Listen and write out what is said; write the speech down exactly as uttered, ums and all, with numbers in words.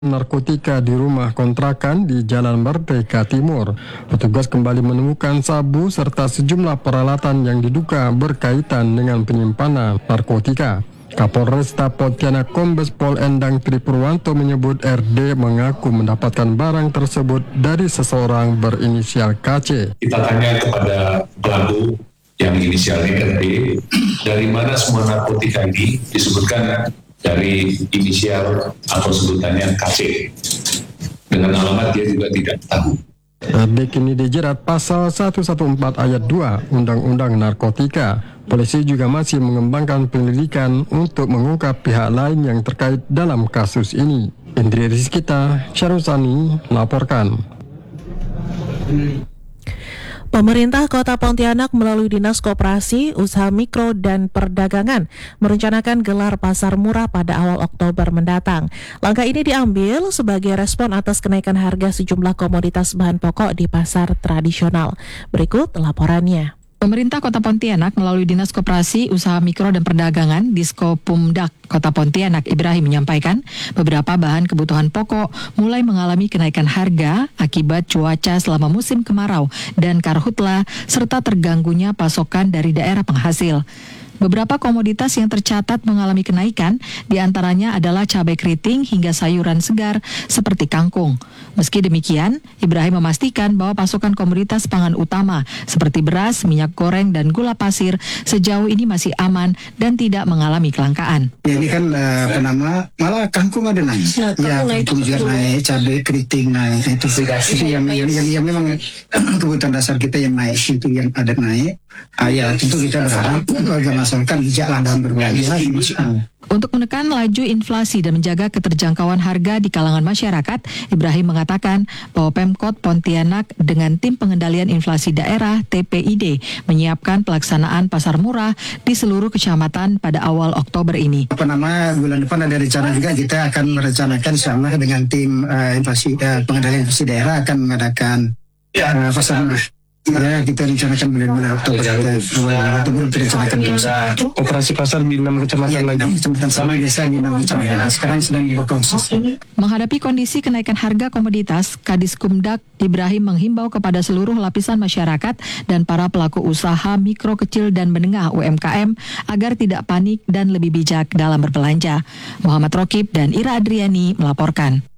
narkotika di rumah kontrakan di Jalan Merdeka Timur. Petugas kembali menemukan sabu serta sejumlah peralatan yang diduga berkaitan dengan penyimpanan narkotika. Kapolresta Pontianak Kombes Pol Endang Tripurwanto menyebut R D mengaku mendapatkan barang tersebut dari seseorang berinisial K C. Kita tanya kepada pelaku yang inisialnya R D, dari mana semua narkotika ini, disebutkan dari inisial atau sebutannya K C. Dengan alamat dia juga tidak tahu. R D kini dijerat pasal seratus empat belas ayat dua Undang-Undang Narkotika. Polisi juga masih mengembangkan penyelidikan untuk mengungkap pihak lain yang terkait dalam kasus ini. Indri Rizkita, Syarusani melaporkan. Pemerintah Kota Pontianak melalui Dinas Koperasi, Usaha Mikro, dan Perdagangan merencanakan gelar pasar murah pada awal Oktober mendatang. Langkah ini diambil sebagai respon atas kenaikan harga sejumlah komoditas bahan pokok di pasar tradisional. Berikut laporannya. Pemerintah Kota Pontianak melalui Dinas Koperasi, Usaha Mikro dan Perdagangan Diskopumdak Kota Pontianak Ibrahim menyampaikan beberapa bahan kebutuhan pokok mulai mengalami kenaikan harga akibat cuaca selama musim kemarau dan karhutla serta terganggunya pasokan dari daerah penghasil. Beberapa komoditas yang tercatat mengalami kenaikan diantaranya adalah cabai keriting hingga sayuran segar seperti kangkung. Meski demikian, Ibrahim memastikan bahwa pasokan komoditas pangan utama seperti beras, minyak goreng, dan gula pasir sejauh ini masih aman dan tidak mengalami kelangkaan. Ya, ini kan uh, penama malah kangkung ada naik, ya, ya kangkung juga naik, cabai keriting naik, itu, itu yang, yang, yang, yang memang kebutuhan dasar kita yang naik, itu yang ada naik. Ah, ya, tentu kita berharap warga masyarakat bijaklah dalam berbelanja. Untuk menekan laju inflasi dan menjaga keterjangkauan harga di kalangan masyarakat, Ibrahim mengatakan bahwa Pemkot Pontianak dengan Tim Pengendalian Inflasi Daerah T P I D menyiapkan pelaksanaan pasar murah di seluruh kecamatan pada awal Oktober ini. Apa nama bulan depan ada rencana juga kita akan merencanakan sama dengan tim uh, inflasi uh, pengendalian inflasi daerah akan mengadakan uh, pasar murah. Ya, kita rencanakan bulan-bulan Oktober kita belum direncanakan operasi pasar di enam kecamatan lagi, kecamatan sama desa di enam kecamatan. Sekarang sedang diproses. Menghadapi kondisi kenaikan harga komoditas, Kadiskumdak Ibrahim menghimbau kepada seluruh lapisan masyarakat dan para pelaku usaha mikro kecil dan menengah U M K M agar tidak panik dan lebih bijak dalam berbelanja. Muhammad Rokib dan Ira Adriani melaporkan.